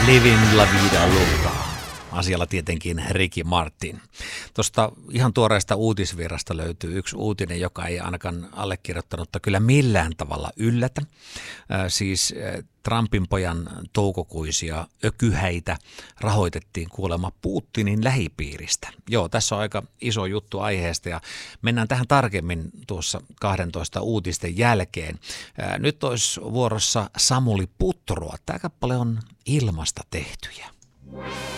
Livin la vida loca. Asialla tietenkin Ricky Martin. Tuosta ihan tuoreesta uutisvirrasta löytyy yksi uutinen, joka ei ainakaan allekirjoittanutta kyllä millään tavalla yllätä. Siis Trumpin pojan toukokuisia ökyhäitä rahoitettiin kuulemma Putinin lähipiiristä. Joo, tässä on aika iso juttu aiheesta ja mennään tähän tarkemmin tuossa 12 uutisten jälkeen. Nyt olisi vuorossa Samuli Putroa. Tämä kappale on Ilmasta tehtyjä.